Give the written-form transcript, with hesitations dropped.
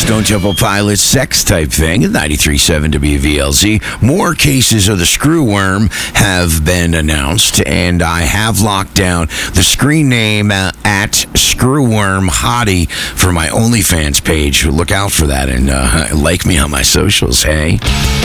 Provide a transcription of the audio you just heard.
Stone Temple Pilots sex type thing at 93.7 WVLZ. More cases of the screwworm have been announced, and I have locked down the screen name at Screwworm Hottie for my OnlyFans page. Look out for that and like me on my socials, hey?